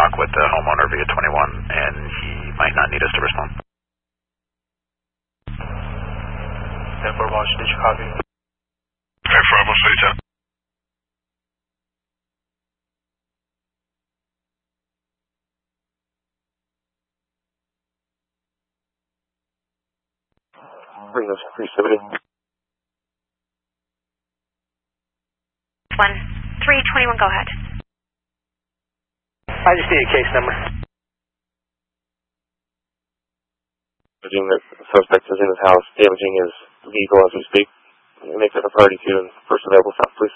talk with the homeowner via 21, and he might not need us to respond. 10-4 Watch, did you copy? 10-4, Watch, later. Bring this 370. 321, go ahead. I just need a case number. The suspect is in his house, damaging his vehicle as we speak. Make that a priority to and first available stop, please.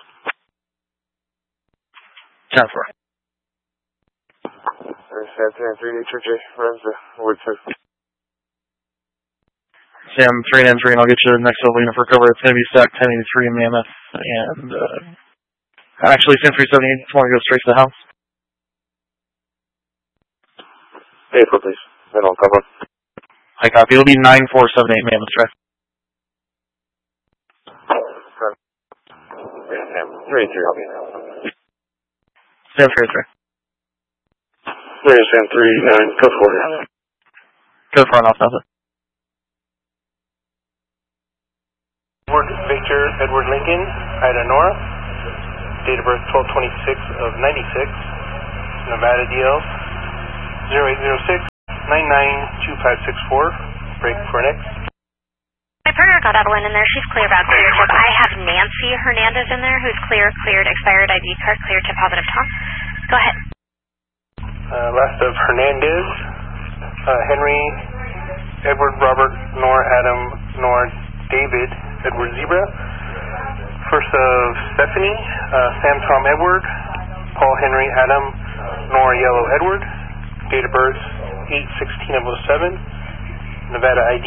10-4. Sam 393, HRJ, runs the word 2. Sam 393, and I'll get you the next level unit for cover. It's going to be stack 1083 in Mammoth. And, actually, Sam 378, just want to go straight to the house. April, please. Then I'll cover. I copy. It'll be 9478 Mammoth Drive. Sam 383, I'll be in. Sam 383. There's Sam 389, code 4. Go for an off nothing. Victor Edward Lincoln, Ida Nora. Date of birth 12/26 of 96. Nevada DL 0806-992564. Break for next. My partner got Evelyn in there. She's clear about clear tip. I have Nancy Hernandez in there who's cleared, expired ID card, clear tip positive Tom. Go ahead. Last of Hernandez, Henry, Edward, Robert, Nor, Adam, Nor, David, Edward Zebra. First of Stephanie, Sam, Tom, Edward, Paul, Henry, Adam, Nor, Yellow, Edward. Date of birth 8/16 of 07. Nevada ID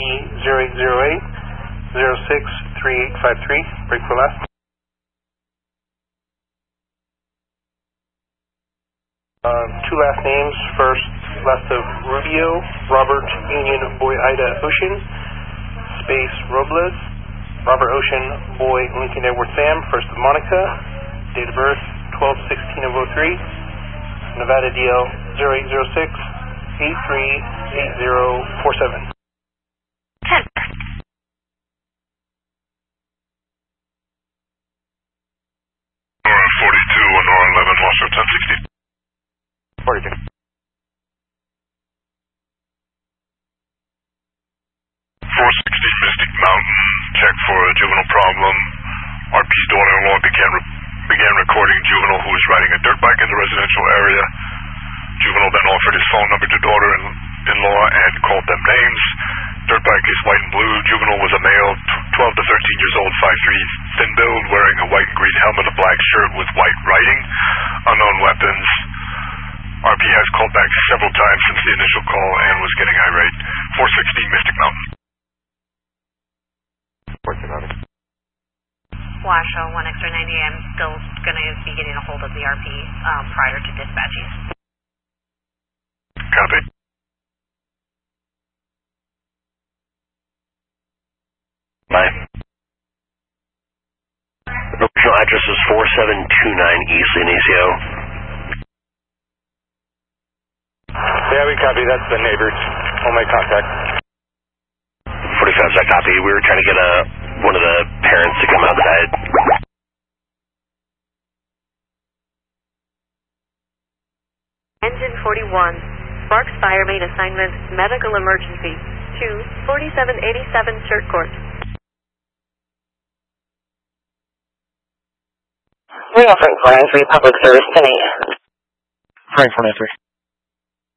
0808-063853. Break for last. Two last names. First, last of Rubio, Robert, Union, Boy, Ida, Ocean, space, Robles, Robert, Ocean, Boy, Lincoln, Edward, Sam. First of Monica. Date of birth 12/16 of 03. Nevada DL 0806-838047. 10. 42 and Nora 11, Washoe 1060. 42. 460 Mystic Mountain, check for a juvenile problem. RP's daughter-in-law began recording juvenile who was riding a dirt bike in the residential area. Juvenile then offered his phone number to daughter-in-law and called them names. Dirt bike is white and blue. Juvenile was a male, 12 to 13 years old, 5'3", thin build, wearing a white and green helmet, a black shirt with white writing. Unknown weapons. RP has called back several times since the initial call and was getting irate. 460 Mystic Mountain. 1400. Washoe 1 extra 90. I'm still going to be getting a hold of the RP prior to dispatching. Copy. Bye. Original address is 4729 East Inicio. Yeah, we copy. That's the neighbors. We'll make contact. 45's I copy. We were trying to get one of the parents to come outside. Engine 41. Sparks Fire made assignment medical emergency to 4787 Church Court. Real Frank 493 Public Service 10-8. Frank 493.